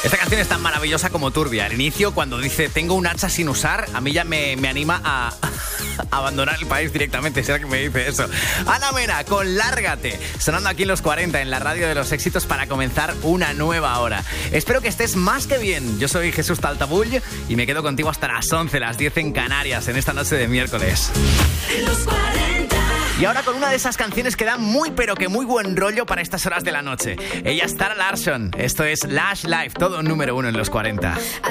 Esta canción es tan maravillosa como turbia. Al inicio, cuando dice tengo un hacha sin usar, a mí ya me anima a abandonar el país directamente. ¿Será que me dice eso? Ana Mena con Lárgate, sonando aquí en los 40 en la radio de los éxitos para comenzar una nueva hora. Espero que estés más que bien. Yo soy Jesús Taltabull y me quedo contigo hasta las 11, las 10 en Canarias, en esta noche de miércoles. Los 40. Y ahora con una de esas canciones que dan muy pero que muy buen rollo para estas horas de la noche. Ella es Zara Larsson. Esto es Lush Life, todo número 1 en los 40.